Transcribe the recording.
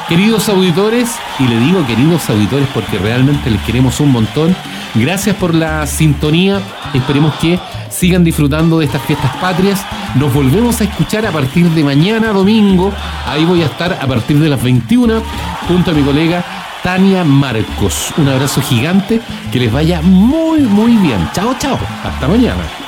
Queridos auditores, y le digo queridos auditores porque realmente les queremos un montón, gracias por la sintonía, esperemos que sigan disfrutando de estas fiestas patrias. Nos volvemos a escuchar a partir de mañana domingo, ahí voy a estar a partir de las 21 junto a mi colega Tania Marcos. Un abrazo gigante, que les vaya muy muy bien. Chao, chao, hasta mañana.